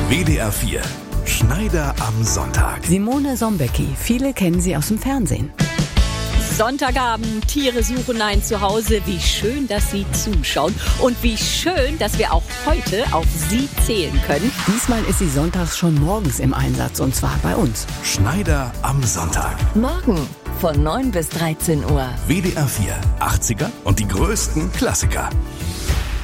WDR 4. Schneider am Sonntag. Simone Sombecki, viele kennen sie aus dem Fernsehen. Sonntagabend, Tiere suchen ein Zuhause. Wie schön, dass Sie zuschauen und wie schön, dass wir auch heute auf Sie zählen können. Diesmal ist sie sonntags schon morgens im Einsatz und zwar bei uns. Schneider am Sonntag. Morgen von 9 bis 13 Uhr. WDR 4. 80er und die größten Klassiker.